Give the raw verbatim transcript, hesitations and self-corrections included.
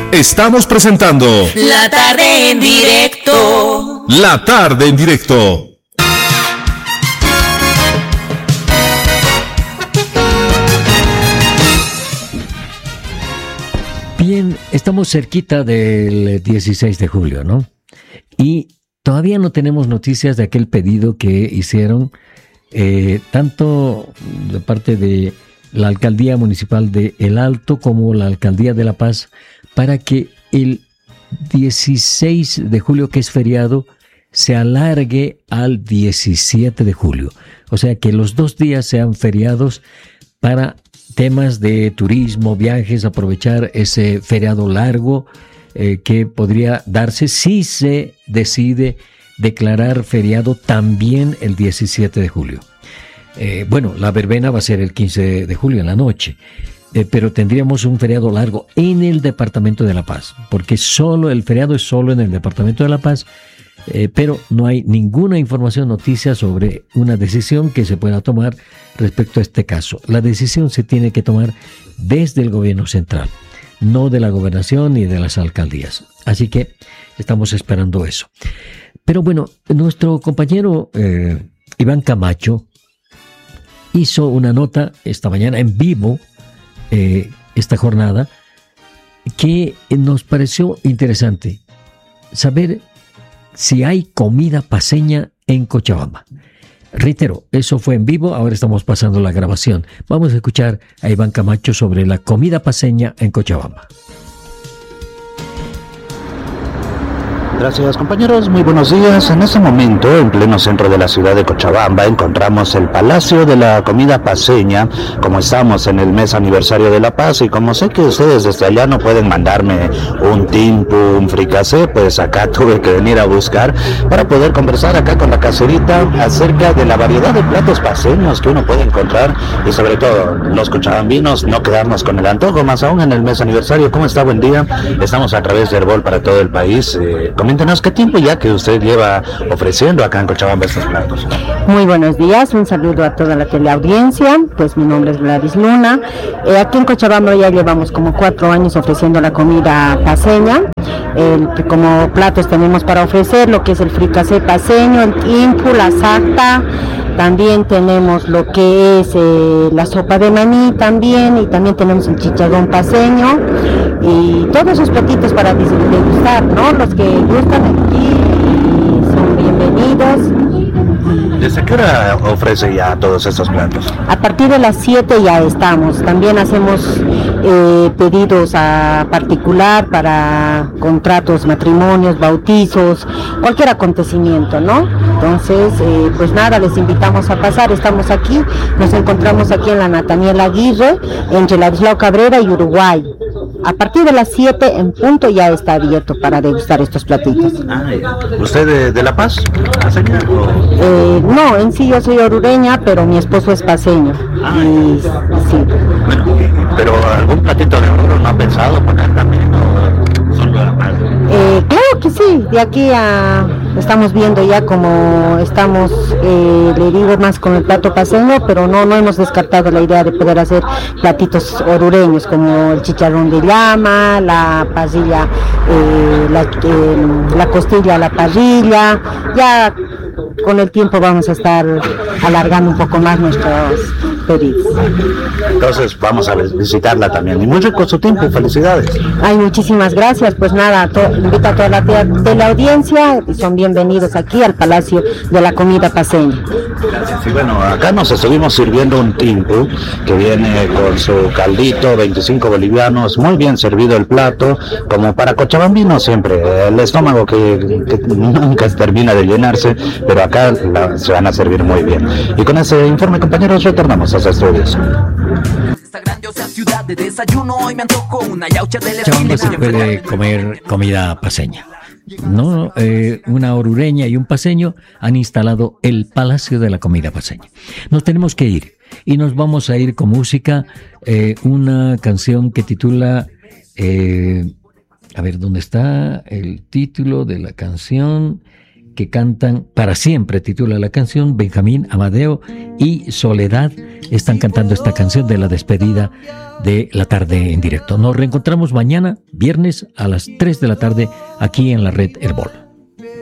estamos presentando La Tarde en Directo. La Tarde en Directo. Bien, estamos cerquita del dieciséis de julio, ¿no? Y todavía no tenemos noticias de aquel pedido que hicieron eh, tanto de parte de la Alcaldía Municipal de El Alto como la Alcaldía de La Paz para que el dieciséis de julio, que es feriado, se alargue al diecisiete de julio. O sea, que los dos días sean feriados para temas de turismo, viajes, aprovechar ese feriado largo eh, que podría darse si se decide declarar feriado también el diecisiete de julio. Eh, bueno, la verbena va a ser el quince de julio en la noche, eh, pero tendríamos un feriado largo en el departamento de La Paz, porque solo el feriado es solo en el departamento de La Paz, eh, pero no hay ninguna información, noticia sobre una decisión que se pueda tomar respecto a este caso. La decisión se tiene que tomar desde el gobierno central, no de la gobernación ni de las alcaldías. Así que estamos esperando eso. Pero bueno, nuestro compañero eh, Iván Camacho hizo una nota esta mañana en vivo, eh, esta jornada, que nos pareció interesante saber si hay comida paceña en Cochabamba. Reitero, eso fue en vivo, ahora estamos pasando la grabación. Vamos a escuchar a Iván Camacho sobre la comida paceña en Cochabamba. Gracias, compañeros, muy buenos días. En este momento, en pleno centro de la ciudad de Cochabamba, encontramos el Palacio de la Comida Paceña. Como estamos en el mes aniversario de La Paz y como sé que ustedes desde allá no pueden mandarme un timpu, un fricasé, pues acá tuve que venir a buscar para poder conversar acá con la caserita acerca de la variedad de platos paceños que uno puede encontrar y sobre todo los cochabambinos, no quedarnos con el antojo, más aún en el mes aniversario. ¿Cómo está? Buen día. Estamos a través de Herbol para todo el país. Eh, Coméntenos qué tiempo ya que usted lleva ofreciendo acá en Cochabamba estos platos. Muy buenos días, un saludo a toda la teleaudiencia. Pues mi nombre es Gladys Luna. Eh, aquí en Cochabamba ya llevamos como cuatro años ofreciendo la comida paceña. El, como platos tenemos para ofrecer lo que es el fricasé paceño, el timpu, la sarta. También tenemos lo que es eh, la sopa de maní también, y también tenemos el chicharrón paceño y todos esos platitos para degustar, ¿no? Los que gustan aquí son bienvenidos. ¿Desde qué hora ofrece ya todos estos platos? A partir de las siete ya estamos. También hacemos eh, pedidos a particular para contratos, matrimonios, bautizos, cualquier acontecimiento, ¿no? Entonces, eh, pues nada, les invitamos a pasar. Estamos aquí, nos encontramos aquí en la Nathaniel Aguirre, entre Ladislao Cabrera y Uruguay. A partir de las siete en punto ya está abierto para degustar estos platitos. Ah, ¿usted de, de La Paz? ¿Paceña? Eh, no, en sí yo soy orureña, pero mi esposo es paceño. Ah, y, sí. Bueno, pero ¿algún platito de oro no ha pensado poner también? ¿O solo La Paz? Eh, claro que sí, de aquí a... Estamos viendo ya como estamos, eh, le digo, más con el plato paceño, pero no, no hemos descartado la idea de poder hacer platitos orureños como el chicharrón de llama, la parrilla, eh, la, eh, la costilla a la parrilla. Ya con el tiempo vamos a estar alargando un poco más nuestros pedidos. Entonces vamos a visitarla también. Y muy rico su tiempo, felicidades. Ay, muchísimas gracias. Pues nada, to- invito a toda la teleaudiencia y son bienvenidos aquí al Palacio de la Comida Paceña. Gracias. Y bueno, acá nos estuvimos sirviendo un timpu que viene con su caldito, veinticinco bolivianos, muy bien servido el plato, como para cochabambinos siempre, el estómago que, que nunca termina de llenarse, pero acá la, se van a servir muy bien. Y con ese informe, compañeros, retornamos a los estudios. Cochabamba se puede comer comida paceña, ¿no? Eh, una orureña y un paceño han instalado el Palacio de la Comida Paceña. Nos tenemos que ir y nos vamos a ir con música, eh, una canción que titula, eh, a ver, ¿dónde está el título de la canción? que cantan Para Siempre, titula la canción. Benjamín, Amadeo y Soledad están cantando esta canción de la despedida de La Tarde en Directo. Nos reencontramos mañana, viernes, a las tres de la tarde, aquí en la red Herbol.